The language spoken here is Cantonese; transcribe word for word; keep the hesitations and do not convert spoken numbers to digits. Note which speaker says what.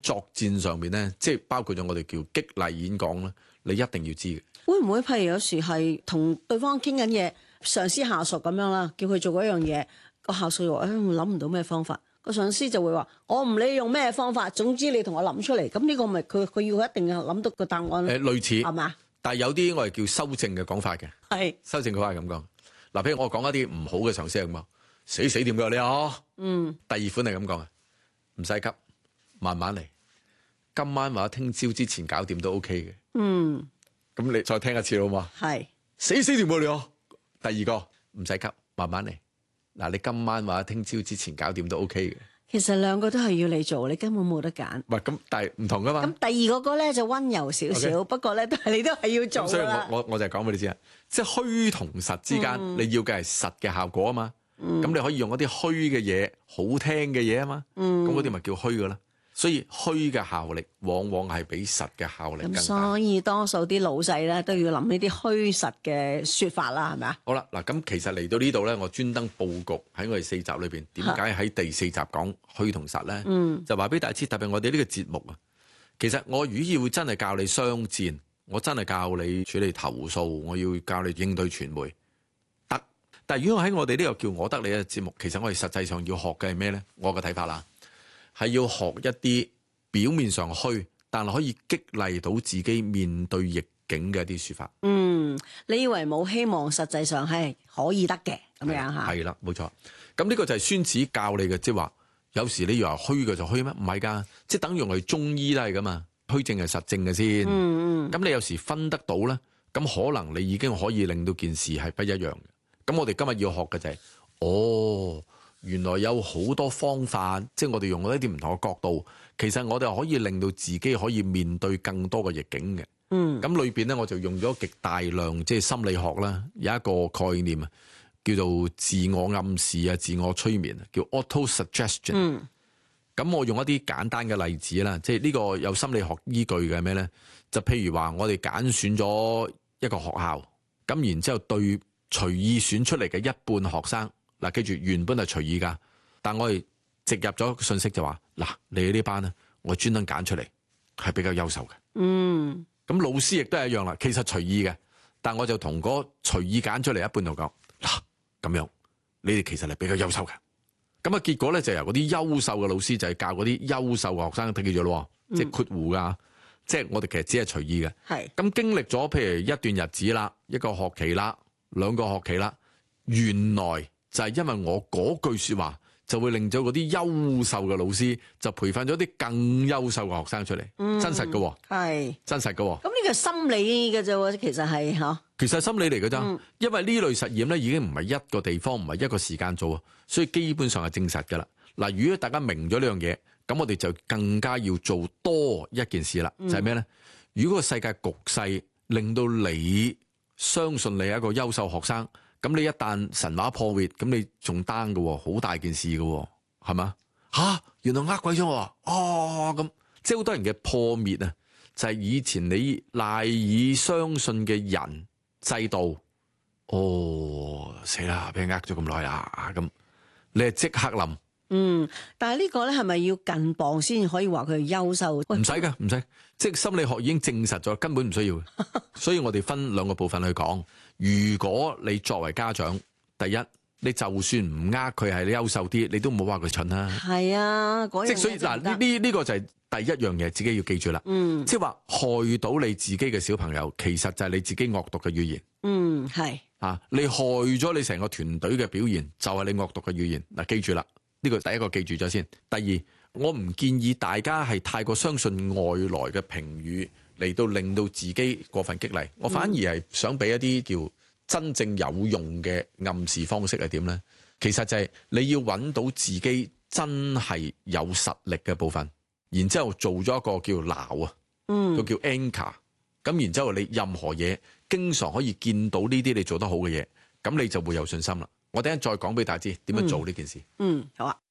Speaker 1: 作戰上面咧，即係包括咗我哋叫激勵演講啦，你一定要知嘅。
Speaker 2: 會唔會譬如有時係同對方傾緊嘢，上司下屬咁樣啦，叫佢做嗰樣嘢，個下屬話：誒，我諗唔到咩方法。個上司就會話：我唔理用咩方法，總之你同我諗出嚟。咁呢個咪佢佢要一定要諗到個答案。誒、
Speaker 1: 呃，類似係
Speaker 2: 嘛？
Speaker 1: 但係有啲我係叫修正嘅講法嘅。
Speaker 2: 係
Speaker 1: 修正嘅話係咁講。嗱，譬如我講一啲唔好嘅上司咁講，死死點㗎你啊？嗯。第二款係咁講啊，唔使急，慢慢嚟。今晚或者聽朝之前搞掂都 OK 嘅。嗯。咁你再聽一次好嘛？係。死死點㗎你啊？第二個唔使急，慢慢嚟。嗱，你今晚或者聽朝之前搞掂都 OK 嘅。其
Speaker 2: 實兩個都係要你做，你根本冇得揀。
Speaker 1: 唔係咁，但係唔同噶嘛。咁
Speaker 2: 第二個個咧就溫柔少少，okay. 不過咧都係你都係要做。
Speaker 1: 所以我我我就係講俾你知啊，即係虛同實之間，嗯、你要嘅係實嘅效果啊嘛。咁、嗯、你可以用一啲虛嘅嘢，好聽嘅嘢啊嘛。咁嗰啲咪叫虛噶啦。所以虛嘅效力往往係比實嘅效力更大。咁
Speaker 2: 所以多數啲老細咧都要諗呢啲虛實嘅說法啦，係咪啊？
Speaker 1: 好啦，嗱咁其實嚟到呢度咧，我專登佈局喺我哋四集裏邊，點解喺第四集講虛同實咧？嗯，就話俾大家知，特別我哋呢個節目啊，其實我如果要真係教你商戰，我真係教你處理投訴，我要教你應對傳媒得。但係如果喺我哋呢個叫我得你嘅節目，其實我哋實際上要學嘅係咩咧？我嘅睇法啦。係要學一啲表面上虛，但係可以激勵到自己面對逆境嘅一啲說法。嗯，
Speaker 2: 你以為冇希望，實際上係可以得嘅咁樣吓。
Speaker 1: 係啦，冇錯。咁呢個就係孫子教你嘅，即係話有時你以為虛嘅就虛咩？唔係噶，即係等於我哋中醫都係噶嘛，虛症係實症嘅先。嗯嗯。咁你有時分得到咧，咁可能你已經可以令到件事係不一樣嘅。咁我哋今日要學嘅就係、是，哦。原來有好多方法，即係我哋用一啲唔同嘅角度，其實我哋可以令到自己可以面對更多嘅逆境嘅。嗯，咁裏邊咧我就用咗極大量即係心理學啦，有一個概念啊，叫做自我暗示啊、自我催眠啊，叫 auto suggestion。嗯，咁我用一啲簡單嘅例子啦，即係呢個有心理學依據嘅咩咧？就譬如話我哋揀選咗一個學校，咁然之後對隨意選出嚟嘅一半學生。嗱，記住原本係隨意噶，但我哋植入咗個信息就話，嗱，你哋呢班咧，我專登揀出嚟係比較優秀嘅。嗯，咁老師亦都係一樣啦，其實隨意嘅，但我就同嗰隨意揀出嚟一半度講，嗱，咁樣你哋其實係比較優秀嘅。咁啊，結果咧就由嗰啲優秀嘅老師就係教嗰啲優秀嘅學生，記住咯，即係括弧噶，即係我哋其實只係隨意嘅。係咁經歷咗譬如一段日子啦，一個學期啦，兩個學期啦，原來。就係、是、因為我嗰句說話，就會令到嗰啲優秀嘅老師就培訓咗啲更優秀嘅學生出嚟、嗯，真實嘅，係真實嘅。咁
Speaker 2: 呢個心理嘅啫，其實係吓。
Speaker 1: 其實係心理嚟嘅咋，因為呢類實驗咧已經唔係一個地方，唔係一個時間做啊，所以基本上係證實噶啦。嗱，如果大家明咗呢樣嘢，咁我哋就更加要做多一件事啦，就係咩咧？如果個世界局勢令到你相信你係一個優秀學生。咁你一旦神話破滅，咁你仲 down 嘅，好大件事嘅，係嘛？吓、啊，原來呃鬼咗我，哦，咁即係好多人嘅破滅啊，就係、是、以前你賴以相信嘅人制度，哦，死啦，俾人呃咗咁耐啦，咁你係即刻冧。
Speaker 2: 嗯，但係呢個咧係咪要近磅先可以話佢優秀？
Speaker 1: 唔使噶，唔使，即係心理學已經證實咗，根本唔需要。所以我哋分兩個部分去講。如果你作為家長，第一，你就算唔呃佢係你優秀啲，你都唔好話佢蠢啦。係啊，嗰樣即係所以嗱，呢呢呢個就係第一樣嘢，自己要記住啦。嗯，即係話害到你自己嘅小朋友，其實就係你自己惡毒嘅語言。嗯，係啊，你害咗你成個團隊嘅表現，就係、是、你惡毒嘅語言。嗱，記住啦。呢個第一個記住咗先。第二，我唔建議大家係太過相信外來嘅評語嚟到令到自己過分激勵。我反而係想俾一啲叫真正有用嘅暗示方式係點呢？其實就係你要揾到自己真係有實力嘅部分，然之後做咗一個叫錨啊，嗯，個叫 anchor。咁然之後你任何嘢經常可以見到呢啲你做得好嘅嘢，咁你就會有信心啦。我等陣再講俾大家知點樣做呢件事。嗯，嗯，好啊。